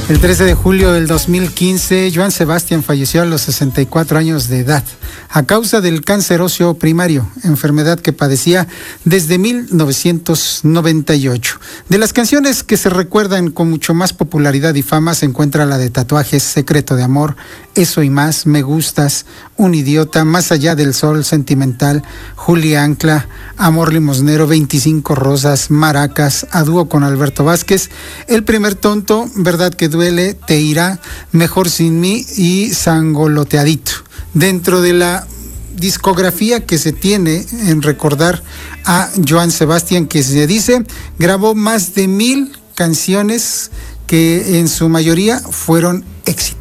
El 13 de julio del 2015, Joan Sebastián falleció a los 64 años de edad a causa del cáncer óseo primario, enfermedad que padecía desde 1998. De las canciones que se recuerdan con mucho más popularidad y fama se encuentra la de Tatuajes, Secreto de Amor, Eso y Más, Me Gustas, Un Idiota, Más Allá del Sol, Sentimental, Julia Ancla, Amor Limosnero, 25 Rosas, Maracas, a dúo con Alberto Vázquez, El Primer Tonto, Verdad que Duele, Te Irá, Mejor Sin Mí y Sangoloteadito. Dentro de la discografía que se tiene en recordar a Joan Sebastián, que se dice grabó más de 1000 canciones que en su mayoría fueron éxitos.